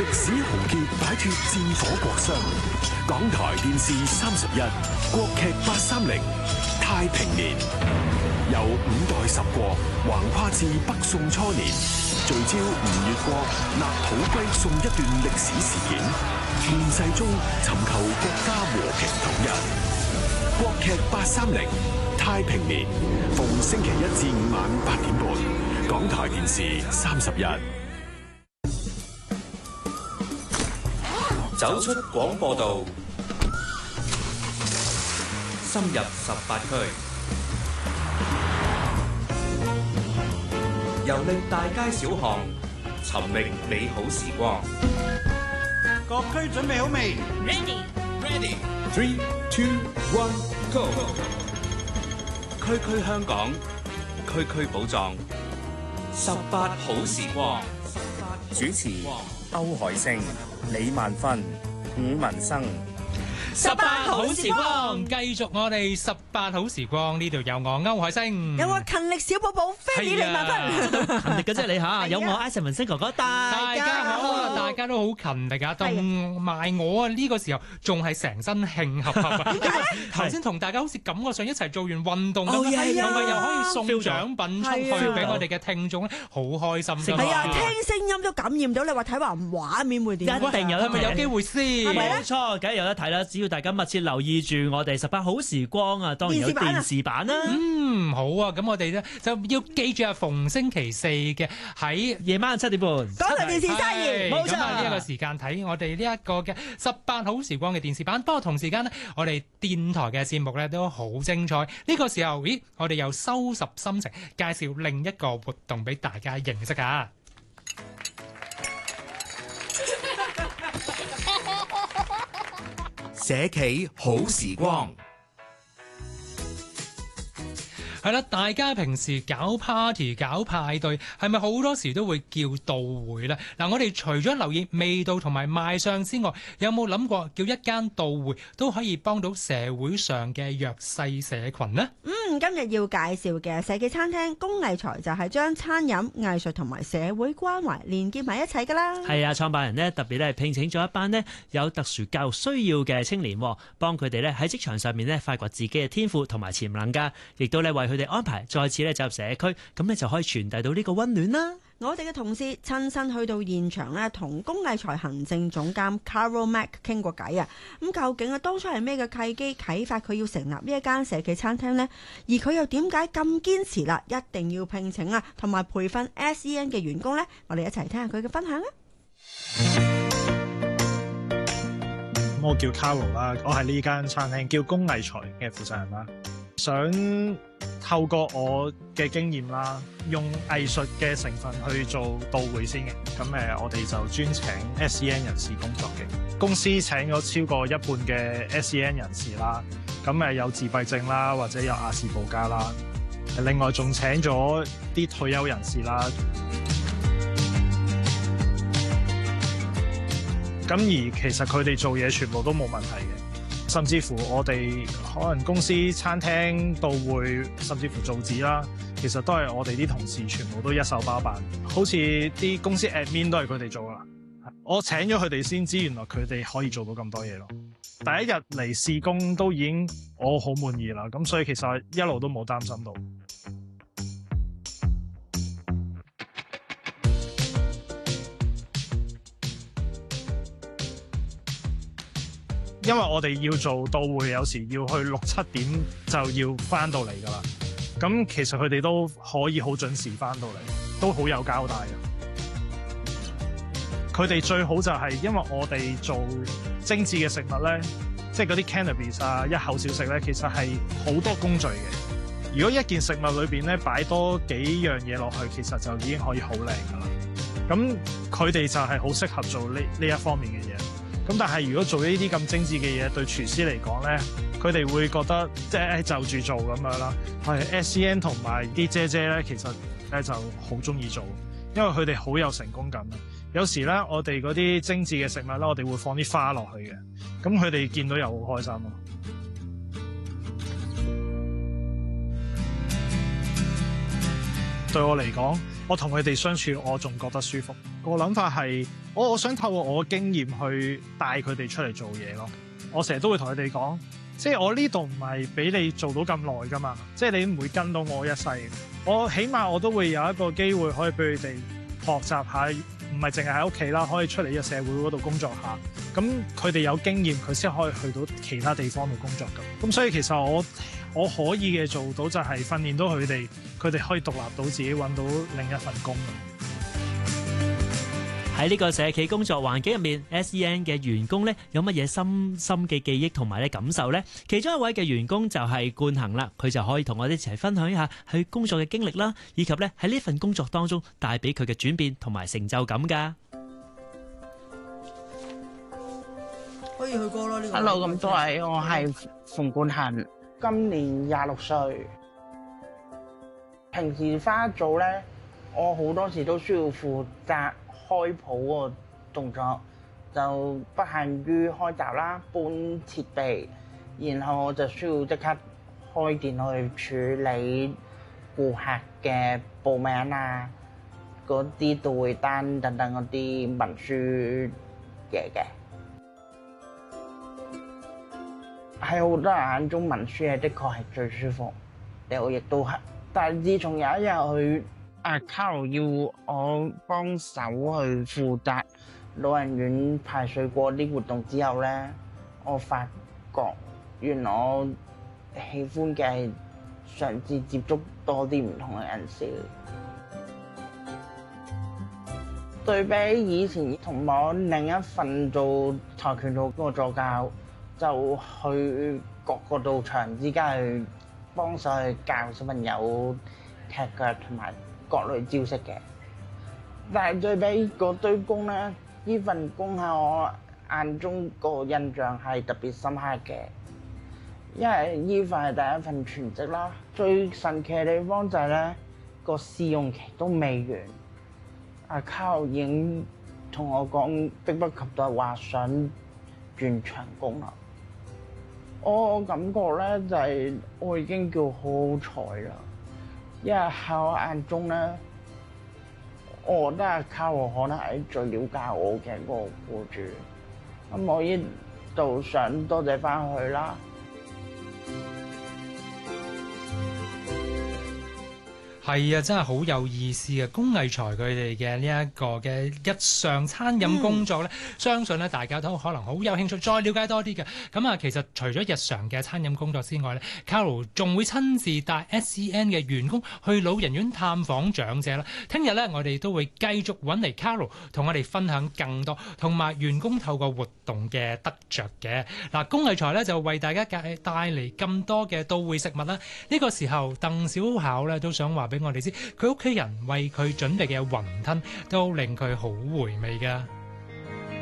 歷史豪傑擺脫戰火國殤，港台電視31，國劇830，太平年，由5代十國橫跨至北宋初年，聚焦吳越國納土歸宋一段歷史事件，亂世中尋求國家和平統一。國劇830，太平年，逢星期1至5晚8點半，港台電視31。 走出廣播道，深入18區，遊歷大街小巷，尋覓美好時光。 各區準備好未 Ready. 3, 2, 1, go！ 區區香港，區區寶藏，18好時光。 主持歐海星、李萬芬、伍文生。 18好時光，繼續我哋18好時光，呢度有我歐海星， 有我勤力小寶寶菲比李萬芬， 勤力嘅啫你吓，有我 Ice 文星哥哥， 大家好啊，大家都好勤力啊，同埋我啊呢個時候仲係成身慶合合啊，因為頭先同大家好似感覺上一齊做完運動咁，同埋又可以送獎品出去俾我哋嘅聽眾咧，好開心㗎。 係啊，聽聲音都感染到，你話睇埋畫面會點？ 一定有，係咪有機會先？ 冇錯，梗係有得睇啦！只要大家密切留意住我哋18好時光啊，當然有電視版啦。 好啊，咁我哋咧就要記住啊，逢星期四嘅喺夜晚7點半， 港台電視32， 冇錯。呢一個時間睇我哋呢一個嘅18好時光嘅電視版。不過同時間呢，我哋電台嘅節目咧都好精彩。呢個時候，我哋又收拾心情，介紹另一個活動俾大家認識啊！ 社企好時光。 係啦，大家平時搞 party 搞派對，係咪好多時都會叫到會呢？嗱，我哋除咗留意味道同埋賣相之外，有冇諗過叫一間到會都可以幫到社會上嘅弱勢社群呢？ 今日要介紹嘅社企餐廳工藝才就係將餐飲、藝術同埋社會關懷連結埋一齊㗎啦。 係啊，創辦人呢特別咧聘請咗一班呢有特殊教育需要嘅青年，幫佢哋咧喺職場上面咧發掘自己嘅天賦同埋潛能㗎，亦都咧為佢哋安排再次咧走入社區，咁咧就可以傳遞到呢個溫暖啦。 我哋嘅同事親身去到現場咧，同工藝才行政總監 Carol Mac 傾過偈啊。咁究竟當初係咩嘅契機啟發佢要成立呢一間社企餐廳呢？而佢又點解咁堅持啦，一定要聘請啊同埋培訓 SEN 嘅員工呢？我哋一齊聽下佢嘅分享啊！ 我叫 Carol 啦，我係呢間餐廳叫工藝才嘅負責人啦。想透過我嘅經驗啦，用藝術嘅成分去做到會先嘅。咁我哋就專請 SEN 人士工作嘅。公司請咗超過一半嘅 SEN 人士啦。咁有自閉症啦，或者有亞氏保加啦。另外仲請咗啲退休人士啦。咁而其實佢哋做嘢全部都冇問題嘅，甚至乎我哋可能公司餐廳到會，甚至乎造紙啦，其實都係我哋啲同事全部都一手包辦，好似啲公司 admin 都係佢哋做啦。我請咗佢哋先知，原來佢哋可以做到咁多嘢咯。第一日嚟試工都已經我好滿意啦，咁所以其實一路都冇擔心到。因為我哋要做到會，有時要去6、7點就要翻到嚟㗎啦。咁其實佢哋都可以好準時翻到嚟，都好有交代嘅。佢哋最好就係因為我哋做精緻嘅食物咧，即係嗰啲 cannabis 啊，一口小食咧，其實係好多工序嘅。如果一件食物裏邊咧擺多幾樣嘢落去，其實就已經可以好靚㗎啦。咁佢哋就係好適合做呢一方面嘅嘢。咁但係如果做呢啲咁精緻嘅嘢，對廚師嚟講咧，佢哋會覺得即係就住做咁樣啦。係 SEN 同埋啲姐姐咧，其實咧就好中意做，因為佢哋好有成功感。有時咧，我哋嗰啲精緻嘅食物咧，我哋會放啲花落去嘅，咁佢哋見到又好開心咯。對我嚟講，我同佢哋相處，我仲覺得舒服。 個諗法係，我想透過我嘅經驗去帶佢哋出嚟做嘢咯。我成日都會同佢哋講，即係我呢度唔係俾你做到咁耐噶嘛，即係你唔會跟到我一世。我起碼我都會有一個機會可以俾佢哋學習下，唔係淨係喺屋企啦，可以出嚟呢個社會嗰度工作下。咁佢哋有經驗，佢先可以去到其他地方度工作咁。咁所以其實我可以嘅做到就係訓練到佢哋可以獨立到自己揾到另一份工。 喺呢個社企工作環境入面 ，SEN 嘅員工咧有乜嘢深嘅記憶同埋咧感受呢？其中一位嘅員工就係冠恒啦，佢就可以同我哋一齊分享一下佢工作嘅經歷啦，以及咧喺呢份工作當中帶俾佢嘅轉變同埋成就感㗎。 可以去過咯呢個。 Hello， 咁多位，我係馮冠恒，今年26歲。平時返組咧，我好多時都需要負責開鋪嗰個動作，就不限於開閘啦、搬設備，然後我就需要即刻開電腦去處理顧客嘅報名啊、嗰啲到會單等等嗰啲文書嘢嘅。喺好多人眼中，文書嘢的確係最舒服，我亦都係。但係自從有一日佢Carol 要我幫手去負責老人院派水果啲活動之後咧，我發覺原來我喜歡嘅係嘗試接觸多啲唔同嘅人士。對比以前同我另一份做跆拳道嗰個助教，就去各個道場之間去幫手去教小朋友踢腳同埋各類招式嘅。但係對比嗰堆工咧，呢份工喺我眼中個印象係特別深刻嘅，因為呢份係第一份全職啦。最神奇嘅地方就係咧，個試用期都未完，阿 Carl 已經同我講迫不及待話想轉長工啦。我感覺咧就係我已經叫好好彩啦，因為喺我眼中咧，我覺得阿 Carl 可能係最了解我嘅嗰個僱主，咁我呢度想多謝翻佢啦。 係啊，真係好有意思啊！龔藝才佢哋嘅呢一個嘅日常餐飲工作咧，相信咧大家都可能好有興趣再了解多啲嘅。咁啊，其實除咗日常嘅餐飲工作之外咧，Carol 仲會親自帶 SEN 嘅員工去老人院探訪長者啦。聽日咧，我哋都會繼續揾嚟 Carol 同我哋分享更多，同埋員工透過活動嘅得着嘅。嗱，龔藝才咧就為大家帶嚟咁多嘅到會食物啦。呢個時候，鄧小巧咧都想話俾我哋知，佢屋企人為佢準備嘅雲吞都令佢好回味㗎。